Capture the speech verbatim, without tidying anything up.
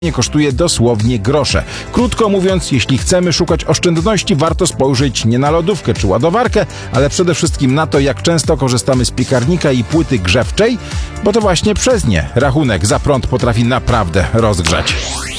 nie kosztuje dosłownie grosze. Krótko mówiąc, jeśli chcemy szukać oszczędności, warto spojrzeć nie na lodówkę czy ładowarkę, ale przede wszystkim na to, jak często korzystamy z piekarnika i płyty grzewczej, bo to właśnie przez nie rachunek za prąd potrafi naprawdę rozgrzać.